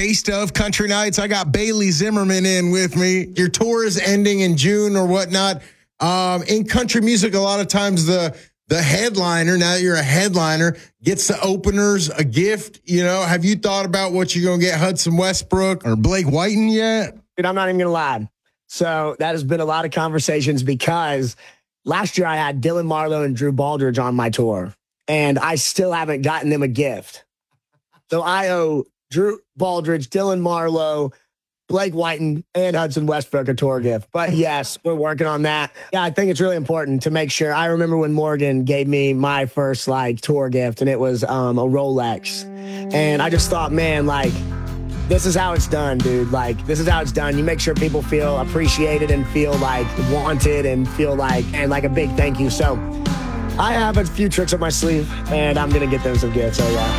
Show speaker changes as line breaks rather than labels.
taste of country nights. I got Bailey Zimmerman in with me. Your tour is ending in June or whatnot. In country music, a lot of times the headliner, now that you're a headliner, gets the openers a gift. You know, have you thought about what you're going to get Hudson Westbrook or Blake Whiten yet?
Dude, I'm not even going to lie. So that has been a lot of conversations because last year I had Dylan Marlowe and Drew Baldridge on my tour, and I still haven't gotten them a gift. So I owe Drew Baldridge, Dylan Marlowe, Blake Whiten, and Hudson Westbrook a tour gift. But yes, we're working on that. Yeah, I think it's really important to make sure. I remember when Morgan gave me my first tour gift, and it was a Rolex. And I just thought, man, this is how it's done, dude. This is how it's done. You make sure people feel appreciated and feel wanted and feel and a big thank you. So I have a few tricks up my sleeve, and I'm going to get them some gifts. So yeah.